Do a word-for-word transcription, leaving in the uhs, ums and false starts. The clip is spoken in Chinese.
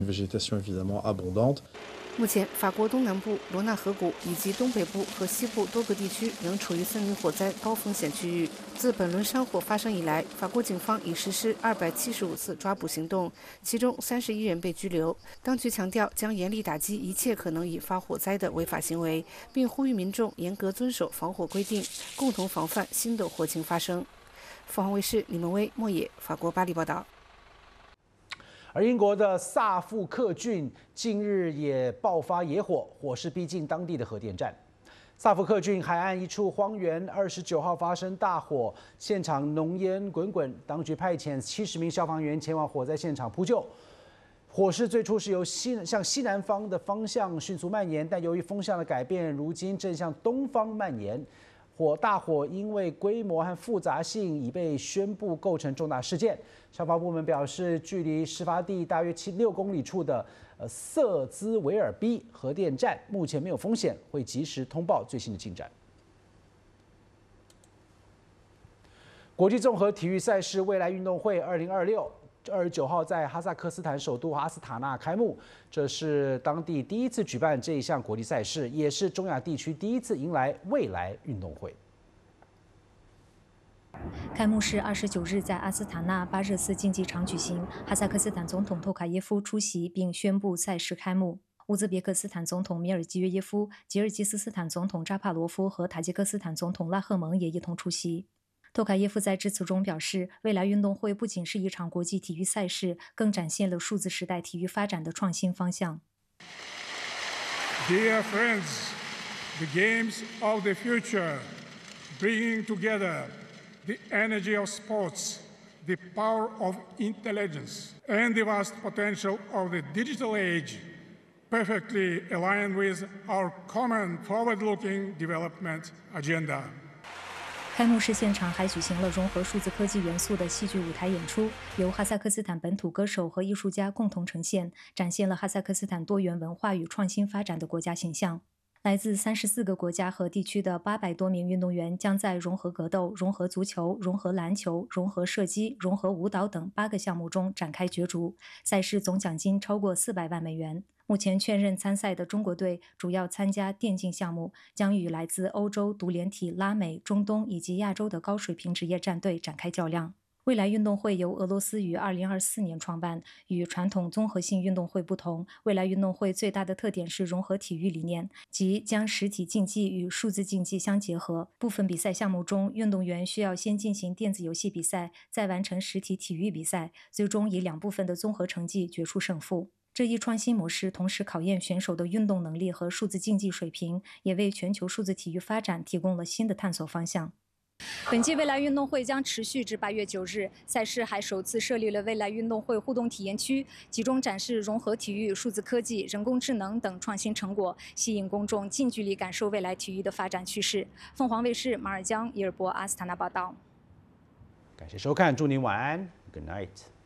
végétation évidemment abondante。 目前，法国东南部罗纳河谷以及东北部和西部多个地区仍处于森林火灾高风险区域。自本轮山火发生以来，法国警方已实施二百七十五次抓捕行动，其中三十一人被拘留。当局强调将严厉打击一切可能引发火灾的违法行为，并呼吁民众严格遵守防火规定，共同防范新的火情发生。凤凰卫视李文威、莫野，法国巴黎报道。 而英国的萨福克郡近日也爆发野火，火势逼近当地的核电站。萨福克郡海岸一处荒原，二十九号发生大火，现场浓烟滚滚，当局派遣七十名消防员前往火灾现场扑救。火势最初是由西向西南方的方向迅速蔓延，但由于风向的改变，如今正向东方蔓延。火大火因为规模和复杂性已被宣布构成重大事件。消防部门表示，距离事发地大约七六公里处的呃瑟兹维尔 B 核电站目前没有风险，会及时通报最新的进展。国际综合体育赛事未来运动会二零二六。二十九号在哈萨克斯坦首都阿斯塔纳开幕，这是当地第一次举办这一项国际赛事，也是中亚地区第一次迎来未来运动会。 开幕式二十九日在阿斯塔纳巴热斯竞技场举行，哈萨克斯坦总统托卡耶夫出席并宣布赛事开幕。乌兹别克斯坦总统米尔基约耶夫、吉尔吉斯斯坦总统扎帕罗夫和塔吉克斯坦总统拉赫蒙也一同出席。托卡耶夫在致辞中表示，未来运动会不仅是一场国际体育赛事，更展现了数字时代体育发展的创新方向。 Dear friends, the games of the future, bringing together the energy of sports, the power of intelligence, and the vast potential of the digital age, perfectly align with our common forward-looking development agenda. 开幕式现场还举行了融合数字科技元素的戏剧舞台演出，由哈萨克斯坦本土歌手和艺术家共同呈现，展现了哈萨克斯坦多元文化与创新发展的国家形象。来自三十四个国家和地区的八百多名运动员将在融合格斗、融合足球、融合篮球、融合射击、融合舞蹈等八个项目中展开角逐。赛事总奖金超过四百万美元。目前确认参赛的中国队主要参加电竞项目，将与来自欧洲、独联体、拉美、中东以及亚洲的高水平职业战队展开较量。未来运动会由俄罗斯于二零二四年创办，与传统综合性运动会不同，未来运动会最大的特点是融合体育理念，即将实体竞技与数字竞技相结合。部分比赛项目中，运动员需要先进行电子游戏比赛，再完成实体体育比赛，最终以两部分的综合成绩决出胜负。这一创新模式同时考验选手的运动能力和数字竞技水平，也为全球数字体育发展提供了新的探索方向。本届未来运动会将持续至八月九日，赛事还首次设立了未来运动会互动体验区，集中展示融合体育、数字科技、人工智能等创新成果，吸引公众近距离感受未来体育的发展趋势。凤凰卫视马尔江、伊尔博阿斯塔纳报道。 感谢收看，祝您晚安 ，Good night。